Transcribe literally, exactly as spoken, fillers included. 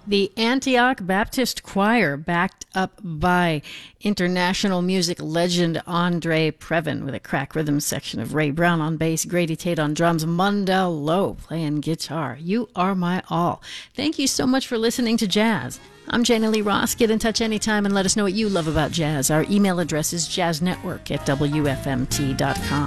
The Antioch Baptist Choir, backed up by international music legend Andre Previn, with a crack rhythm section of Ray Brown on bass, Grady Tate on drums, Mundell Lowe playing guitar. You are my all. Thank you so much for listening to Jazz. I'm Jana Lee Ross. Get in touch anytime and let us know what you love about jazz. Our email address is jazznetwork at W F M T dot com.